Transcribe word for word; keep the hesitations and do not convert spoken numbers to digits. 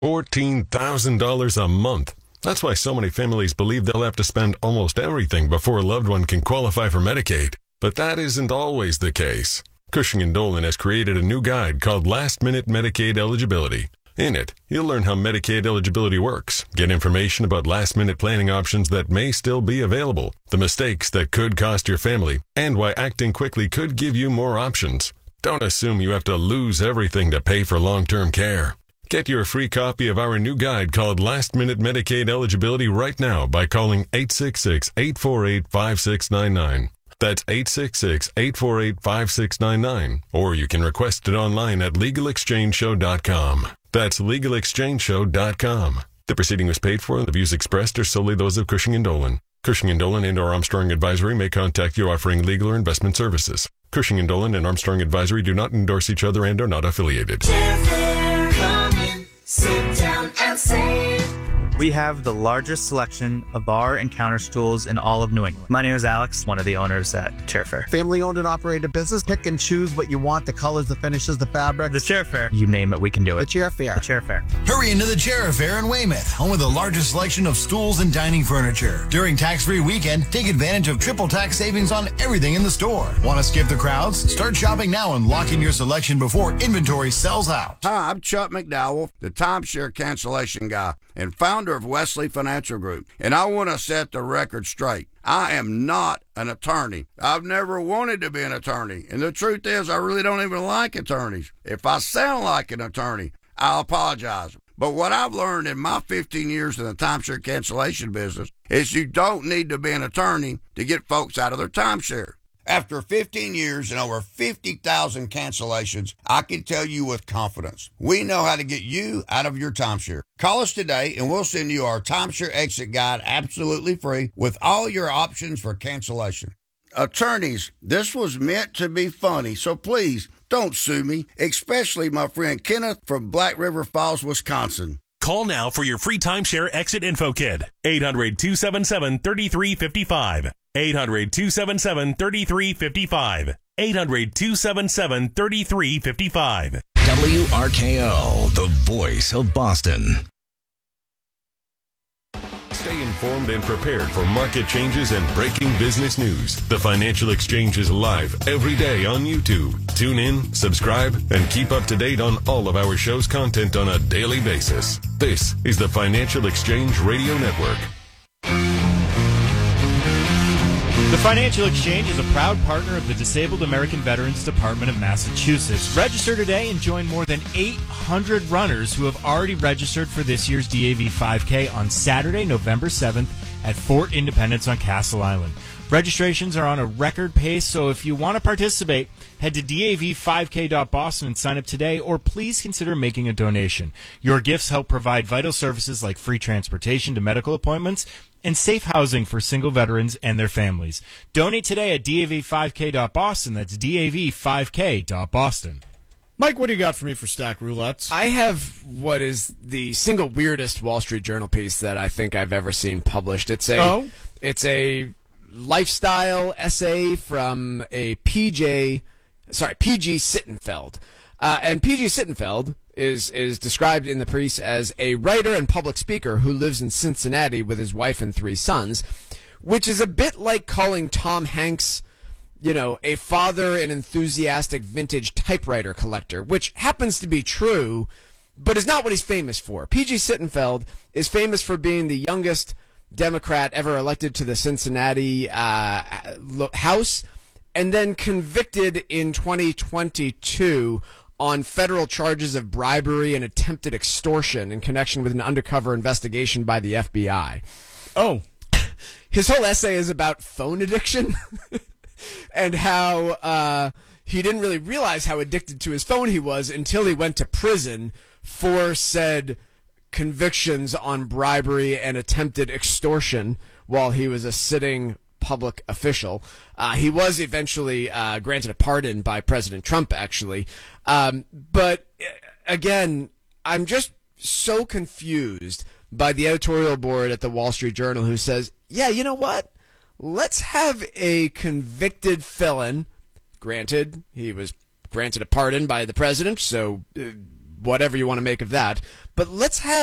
fourteen thousand dollars a month. That's why so many families believe they'll have to spend almost everything before a loved one can qualify for Medicaid. But that isn't always the case. Cushing and Dolan has created a new guide called Last Minute Medicaid Eligibility. In it, you'll learn how Medicaid eligibility works, get information about last-minute planning options that may still be available, the mistakes that could cost your family, and why acting quickly could give you more options. Don't assume you have to lose everything to pay for long-term care. Get your free copy of our new guide called Last Minute Medicaid Eligibility right now by calling eight six six, eight four eight, five six nine nine. That's eight six six, eight four eight, five six nine nine. Or you can request it online at legal exchange show dot com. That's legal exchange show dot com. The proceeding was paid for, and the views expressed are solely those of Cushing and Dolan. Cushing and Dolan and or Armstrong Advisory may contact you offering legal or investment services. Cushing and Dolan and Armstrong Advisory do not endorse each other and are not affiliated. Come in, sit down and save. We have the largest selection of bar and counter stools in all of New England. My name is Alex, one of the owners at Chair Fair. Family owned and operated business. Pick and choose what you want, the colors, the finishes, the fabric. The Chair Fair. You name it, we can do it. The Chair Fair. The Chair Fair. Hurry into the Chair Fair in Weymouth, home of the largest selection of stools and dining furniture. During tax-free weekend, take advantage of triple tax savings on everything in the store. Want to skip the crowds? Start shopping now and lock in your selection before inventory sells out. Hi, I'm Chuck McDowell, the timeshare cancellation guy and founder of Wesley Financial Group, and I want to set the record straight. I am not an attorney. I've never wanted to be an attorney, and the truth is I really don't even like attorneys. If I sound like an attorney, I'll apologize. But what I've learned in my fifteen years in the timeshare cancellation business is you don't need to be an attorney to get folks out of their timeshare. After fifteen years and over fifty thousand cancellations, I can tell you with confidence, we know how to get you out of your timeshare. Call us today and we'll send you our timeshare exit guide absolutely free with all your options for cancellation. Attorneys, this was meant to be funny, so please don't sue me, especially my friend Kenneth from Black River Falls, Wisconsin. Call now for your free timeshare exit info kit. eight hundred, two seven seven, three three five five. eight hundred, two seven seven, three three five five. eight hundred, two seven seven, three three five five. W R K O, the voice of Boston. Stay informed and prepared for market changes and breaking business news. The Financial Exchange is live every day on YouTube. Tune in, subscribe, and keep up to date on all of our show's content on a daily basis. This is the Financial Exchange Radio Network. The Financial Exchange is a proud partner of the Disabled American Veterans Department of Massachusetts. Register today and join more than eight hundred runners who have already registered for this year's D A V five K on Saturday, November seventh at Fort Independence on Castle Island. Registrations are on a record pace, so if you want to participate, head to D A V five K dot boston and sign up today, or please consider making a donation. Your gifts help provide vital services like free transportation to medical appointments and safe housing for single veterans and their families. Donate today at D A V five K dot boston. That's D A V five K dot boston. Mike, what do you got for me for Stack Roulettes? I have what is the single weirdest Wall Street Journal piece that I think I've ever seen published. It's a, oh? It's a lifestyle essay from a P J, sorry, P G Sittenfeld. Uh, and P G Sittenfeld is is described in the piece as a writer and public speaker who lives in Cincinnati with his wife and three sons, which is a bit like calling Tom Hanks, you know, a father and enthusiastic vintage typewriter collector, which happens to be true, but is not what he's famous for. P G Sittenfeld is famous for being the youngest Democrat ever elected to the Cincinnati uh, House, and then convicted in twenty twenty-two on federal charges of bribery and attempted extortion in connection with an undercover investigation by the F B I. Oh. His whole essay is about phone addiction and how uh, he didn't really realize how addicted to his phone he was until he went to prison for said convictions on bribery and attempted extortion while he was a sitting public official. Uh, he was eventually uh, granted a pardon by President Trump, actually. Um, but, again, I'm just so confused by the editorial board at the Wall Street Journal who says, yeah, you know what? Let's have a convicted felon. Granted, he was granted a pardon by the president, so uh, whatever you want to make of that. But let's have